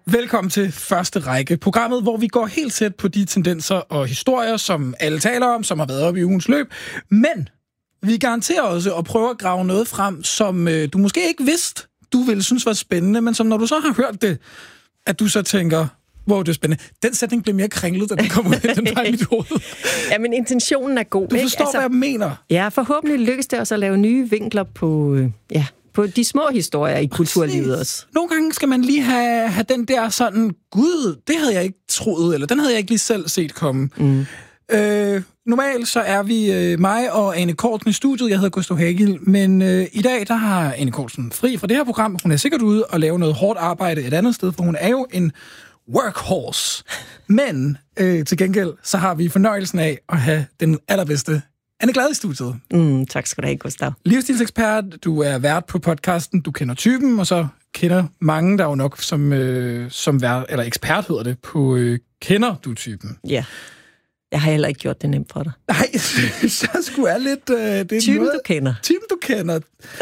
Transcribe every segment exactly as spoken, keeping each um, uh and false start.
Velkommen til Første Række, programmet, hvor vi går helt tæt på de tendenser og historier, som alle taler om, som har været oppe i ugens løb. Men vi garanterer også at prøve at grave noget frem, som øh, du måske ikke vidste, du ville synes var spændende, men som når du så har hørt det, at du så tænker, wow, det er spændende. Den sætning blev mere kringlet, da den kom ud af den var i mit hoved. Ja, men intentionen er god. Du forstår, altså, hvad jeg mener. Ja, forhåbentlig lykkes det også at lave nye vinkler på, øh, ja, på de små historier i kulturlivet også. Nogle gange skal man lige have, have den der sådan, gud, det havde jeg ikke troet, eller den havde jeg ikke lige selv set komme. Mm. Øh, normalt så er vi øh, mig og Ane Cortzen i studiet. Jeg hedder Gustav Hagel, men øh, i dag der har Ane Cortzen fri fra det her program. Hun er sikkert ude og lave noget hårdt arbejde et andet sted, for hun er jo en workhorse. Men øh, til gengæld så har vi fornøjelsen af at have den allerbedste Anne Glad i studiet. Mm, tak skal du have, Gustav. Livsstilsekspert, du er vært på podcasten, du kender typen, og så kender mange, der jo nok som, øh, som vært, eller ekspert hedder det, på øh, kender du typen. Ja. Jeg har heller ikke gjort det nemt for dig. Nej, så skulle jeg lidt... Øh, det er typen, noget, du kender. Typen, du kender.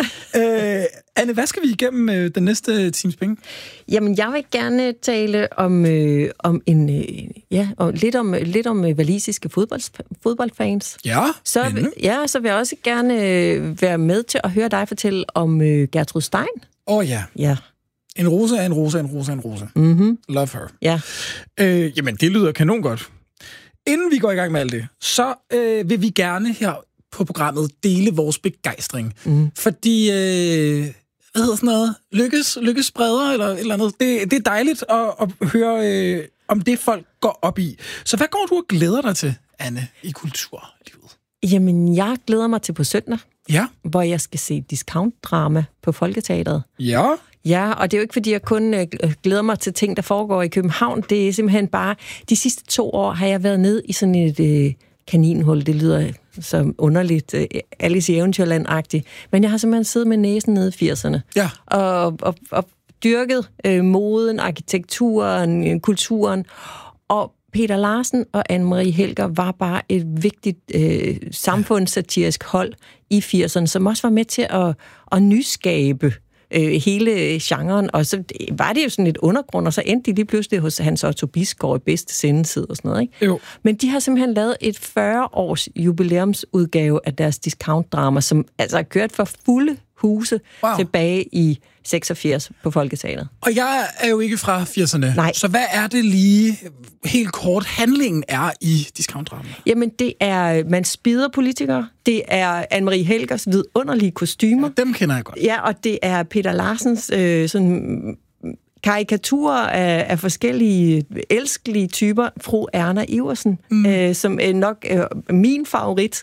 øh, Anne, hvad skal vi igennem øh, den næste times penge? Jamen, jeg vil gerne tale om, øh, om en... Øh, ja, og lidt om, lidt om øh, walisiske fodbold, fodboldfans. Ja, så, ja, så vil jeg også gerne øh, være med til at høre dig fortælle om øh, Gertrud Stein. Åh oh, ja. Ja. En rose er en rose er en rose er en rose. Mm-hmm. Love her. Ja. Øh, jamen, det lyder kanon godt. Inden vi går i gang med alt det, så øh, vil vi gerne her på programmet dele vores begejstring. Mm. Fordi, øh, hvad hedder sådan noget? Lykkes, lykkes spreder eller et eller andet. Det, det er dejligt at, at høre øh, om det, folk går op i. Så hvad går du og glæder dig til, Anne, i kulturlivet? Jamen, jeg glæder mig til på søndag, ja. hvor jeg skal se discount-drama på Folketeatret. Ja. Ja, og det er jo ikke, fordi jeg kun øh, glæder mig til ting, der foregår i København. Det er simpelthen bare... De sidste to år har jeg været ned i sådan et øh, kaninhul. Det lyder så underligt, øh, Alice i Eventyrland-agtigt. Men jeg har simpelthen siddet med næsen nede i firserne. Ja. Og, og, og dyrket øh, moden, arkitekturen, kulturen. Og Peter Larsen og Anne-Marie Helger var bare et vigtigt øh, samfundssatirisk hold i firserne, som også var med til at, at nyskabe Øh, hele genren, og så var det jo sådan et undergrund, og så endte de lige pludselig hos Hans Otto Bisgaard i bedste sendetid og sådan noget, ikke? Jo. Men de har simpelthen lavet et fyrre-års jubilæumsudgave af deres discount-drama, som altså har kørt for fulde huse wow. tilbage i seksogfirs på Folketeatret. Og jeg er jo ikke fra firserne, Nej. Så hvad er det lige helt kort handlingen er i discount-drama? Jamen, det er, man spider politikere, det er Anne-Marie Helgers vidunderlige kostymer. Ja, dem kender jeg godt. Ja, og det er Peter Larsens øh, sådan karikaturer af, af forskellige elskelige typer. Fru Erna Iversen, mm. øh, som er nok øh, min favorit.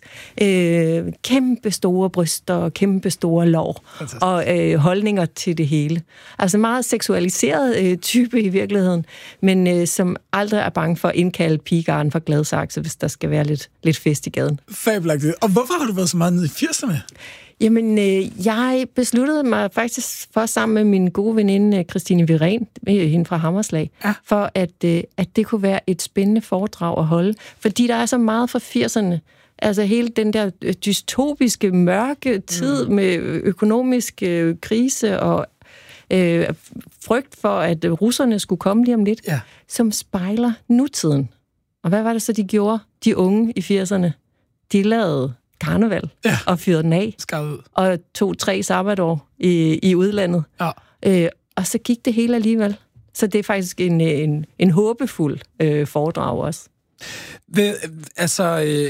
Øh, kæmpe store bryster, kæmpe store lår og øh, holdninger til det hele. Altså meget seksualiseret øh, type i virkeligheden, men øh, som aldrig er bange for at indkalde pigegarden for Gladsaxe, hvis der skal være lidt, lidt fest i gaden. Fabelagtigt. Og hvorfor har du været så meget nede i firserne? Jamen, øh, jeg besluttede mig faktisk for sammen med min gode veninde Christine Viren, hende fra Hammerslag, ja. for at, øh, at det kunne være et spændende foredrag at holde. Fordi der er så meget fra firserne. Altså hele den der dystopiske, mørke tid mm. med økonomisk øh, krise og øh, frygt for, at russerne skulle komme lige om lidt, ja. som spejler nutiden. Og hvad var det så, de gjorde, de unge i firserne? De lavede karneval ja. og fyrede den af. Ud. Og tog tre sabbatår i, i udlandet. Ja. Øh, og så gik det hele alligevel. Så det er faktisk en, en, en håbefuld øh, foredrag også. Ved, altså, øh,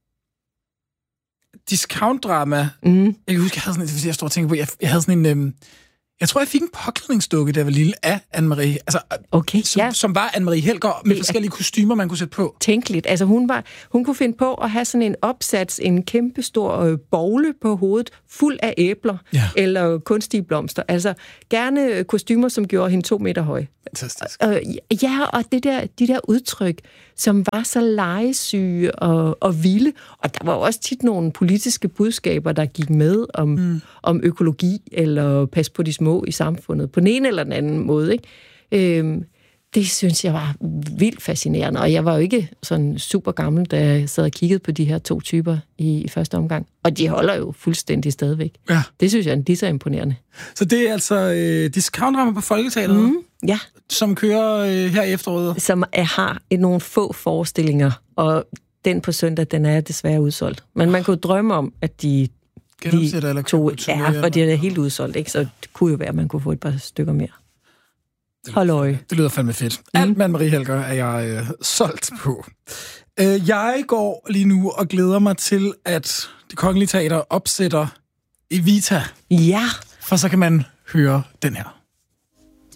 discount-drama, mm. jeg kan huske, jeg havde sådan, jeg står og tænker på, jeg, jeg havde sådan en... Øh, Jeg tror, jeg fik en påklædningsdukke, der var lille, af Anne-Marie. Altså, okay, som, ja. som var Anne-Marie Helger med forskellige kostymer, man kunne sætte på. Tænkeligt. Altså, hun, var, hun kunne finde på at have sådan en opsats, en kæmpestor øh, bogle på hovedet, fuld af æbler, ja. eller kunstige blomster. Altså, gerne kostymer, som gjorde hende to meter høj. Fantastisk. Øh, ja, og det der, de der udtryk, som var så legesyge og, og vilde. Og der var også tit nogle politiske budskaber, der gik med om, mm. om økologi, eller pas på de små i samfundet, på den ene eller den anden måde, ikke? Øhm, Det synes jeg var vildt fascinerende, og jeg var jo ikke sådan super gammel, da jeg sad og kiggede på de her to typer i, i første omgang. Og de holder jo fuldstændig stadigvæk. Ja. Det synes jeg er lige så imponerende. Så det er altså øh, Discount-rammer på Folketeatret, mm, ja. som kører øh, her i efteråret? Som er, har et, nogle få forestillinger, og den på søndag, den er desværre udsolgt. Men man kunne drømme om, at de, de eller to... Ja, for det er helt udsolgt, ikke? Så det kunne jo være, at man kunne få et par stykker mere. Hold øje. Det lyder fandme fedt. Mm. Alt med Marie Helger er jeg øh, solgt på. Øh, jeg går lige nu og glæder mig til, at Det Kongelige Teater opsætter Evita. Ja. For så kan man høre den her.